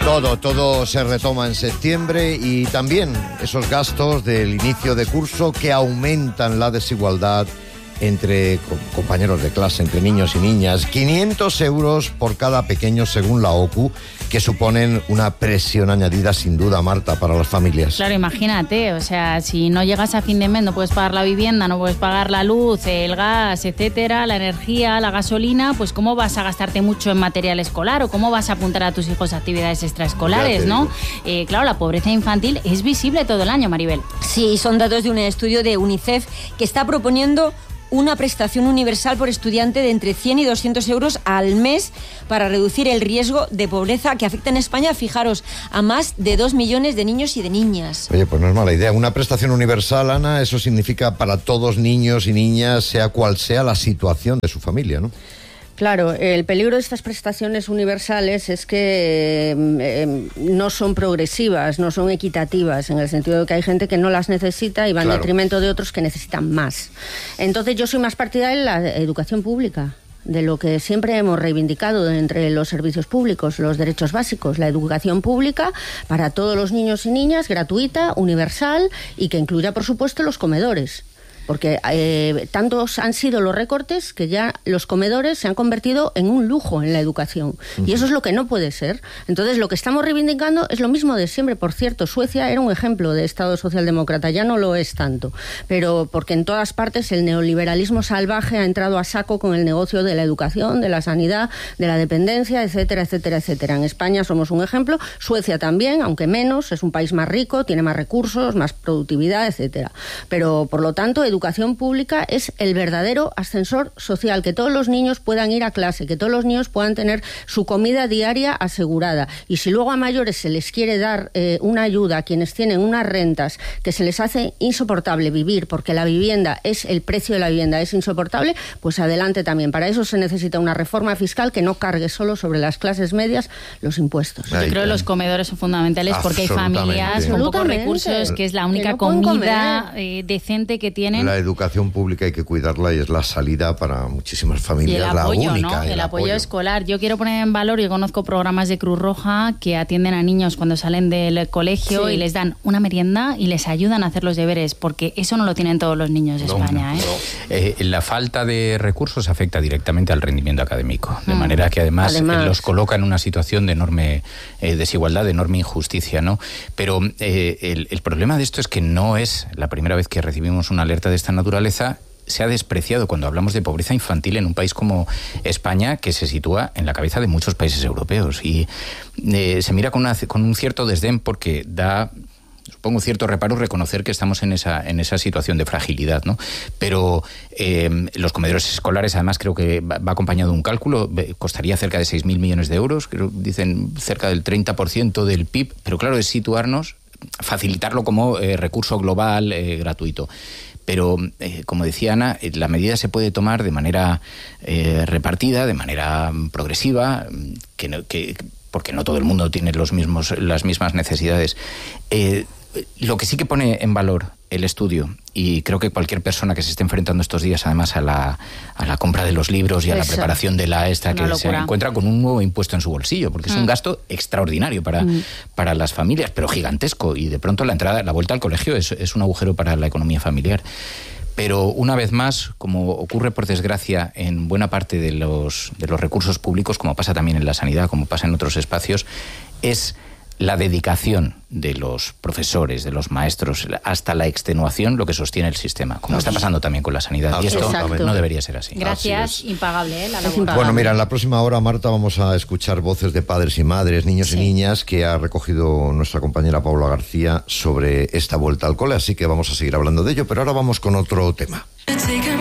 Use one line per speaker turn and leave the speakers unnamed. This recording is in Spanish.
Todo se retoma en septiembre y también esos gastos del inicio de curso que aumentan la desigualdad entre compañeros de clase, entre niños y niñas. 500 euros por cada pequeño según la OCU, que suponen una presión añadida sin duda, Marta, para las familias.
Claro, imagínate, o sea, si no llegas a fin de mes, no puedes pagar la vivienda, no puedes pagar la luz, el gas, etcétera, la energía, la gasolina, pues ¿cómo vas a gastarte mucho en material escolar o cómo vas a apuntar a tus hijos a actividades extraescolares, no? Claro, la pobreza infantil es visible todo el año, Maribel.
Sí, son datos de un estudio de UNICEF que está proponiendo una prestación universal por estudiante de entre 100 y 200 euros al mes para reducir el riesgo de pobreza que afecta en España, fijaros, a más de 2 millones de niños y de niñas.
Oye, pues no es mala idea. Una prestación universal, Ana, eso significa para todos niños y niñas, sea cual sea la situación de su familia, ¿no?
Claro, el peligro de estas prestaciones universales es que no son progresivas, no son equitativas, en el sentido de que hay gente que no las necesita y va en detrimento de otros que necesitan más. Entonces yo soy más partidaria de la educación pública, de lo que siempre hemos reivindicado entre los servicios públicos, los derechos básicos, la educación pública para todos los niños y niñas, gratuita, universal y que incluya, por supuesto, los comedores. Porque tantos han sido los recortes que ya los comedores se han convertido en un lujo en la educación. Y eso es lo que no puede ser. Entonces, lo que estamos reivindicando es lo mismo de siempre. Por cierto, Suecia era un ejemplo de Estado socialdemócrata, ya no lo es tanto. Pero porque en todas partes el neoliberalismo salvaje ha entrado a saco con el negocio de la educación, de la sanidad, de la dependencia, etcétera, etcétera, etcétera. En España somos un ejemplo, Suecia también, aunque menos, es un país más rico, tiene más recursos, más productividad, etcétera. Pero, por lo tanto, educación pública es el verdadero ascensor social, que todos los niños puedan ir a clase, que todos los niños puedan tener su comida diaria asegurada. Y si luego a mayores se les quiere dar una ayuda a quienes tienen unas rentas que se les hace insoportable vivir, porque la vivienda el precio de la vivienda es insoportable, pues adelante también. Para eso se necesita una reforma fiscal que no cargue solo sobre las clases medias los impuestos.
Yo creo que los comedores son fundamentales porque hay familias con pocos recursos que es la única comida decente que tienen.
La educación pública hay que cuidarla y es la salida para muchísimas familias,
y el apoyo,
la única.
¿no? El apoyo escolar. Yo quiero poner en valor, yo conozco programas de Cruz Roja que atienden a niños cuando salen del colegio y les dan una merienda y les ayudan a hacer los deberes, porque eso no lo tienen todos los niños de España.
La falta de recursos afecta directamente al rendimiento académico, de manera que además los coloca en una situación de enorme desigualdad, de enorme injusticia, ¿no? Pero el problema de esto es que no es la primera vez que recibimos una alerta de esta naturaleza. Se ha despreciado cuando hablamos de pobreza infantil en un país como España, que se sitúa en la cabeza de muchos países europeos, y se mira con un cierto desdén porque da, supongo, cierto reparo reconocer que estamos en esa situación de fragilidad, ¿no? Pero los comedores escolares, además, creo que va acompañado de un cálculo, costaría cerca de 6.000 millones de euros, creo, dicen cerca del 30% del PIB, pero claro, es situarnos, facilitarlo como recurso global, gratuito. Pero, como decía Ana, la medida se puede tomar de manera repartida, de manera progresiva, porque no todo el mundo tiene las mismas necesidades. Lo que sí que pone en valor el estudio, y creo que cualquier persona que se esté enfrentando estos días, además, a la compra de los libros y a la preparación de la que se encuentra con un nuevo impuesto en su bolsillo, porque es un gasto extraordinario para las familias, pero gigantesco, y de pronto la vuelta al colegio es un agujero para la economía familiar. Pero una vez más, como ocurre por desgracia en buena parte de los recursos públicos, como pasa también en la sanidad, como pasa en otros espacios, es la dedicación de los profesores, de los maestros, hasta la extenuación, lo que sostiene el sistema, como está pasando también con la sanidad. Y esto no debería ser así.
Gracias, impagable, la labor.
Bueno, mira, en la próxima hora, Marta, vamos a escuchar voces de padres y madres, niños y niñas, que ha recogido nuestra compañera Paula García sobre esta vuelta al cole, así que vamos a seguir hablando de ello, pero ahora vamos con otro tema.